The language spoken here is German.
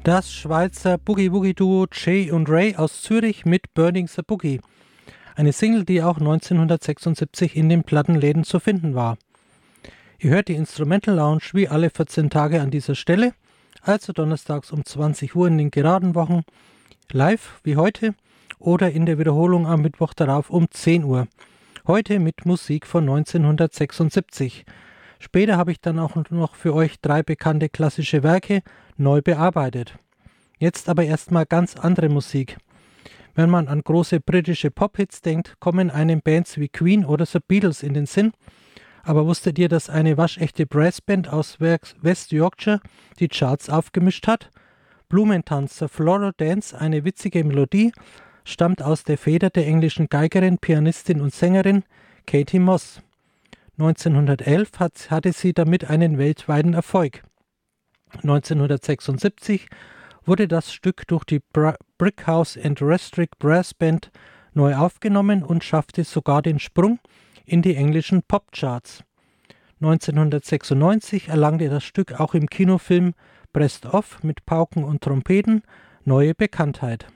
Das Schweizer Boogie-Woogie-Duo Jay und Ray aus Zürich mit Burning the Boogie. Eine Single, die auch 1976 in den Plattenläden zu finden war. Ihr hört die Instrumental Lounge wie alle 14 Tage an dieser Stelle, also donnerstags um 20 Uhr in den geraden Wochen, live wie heute oder in der Wiederholung am Mittwoch darauf um 10 Uhr. Heute mit Musik von 1976. Später habe ich dann auch noch für euch 3 bekannte klassische Werke neu bearbeitet. Jetzt aber erstmal ganz andere Musik. Wenn man an große britische Pop-Hits denkt, kommen einem Bands wie Queen oder The Beatles in den Sinn. Aber wusstet ihr, dass eine waschechte Brassband aus West Yorkshire die Charts aufgemischt hat? Blumentanz, The Floral Dance, eine witzige Melodie, stammt aus der Feder der englischen Geigerin, Pianistin und Sängerin Katie Moss. 1911 hatte sie damit einen weltweiten Erfolg. 1976 wurde das Stück durch die Brickhouse and Restrict Brass Band neu aufgenommen und schaffte sogar den Sprung in die englischen Popcharts. 1996 erlangte das Stück auch im Kinofilm Best Of mit Pauken und Trompeten neue Bekanntheit.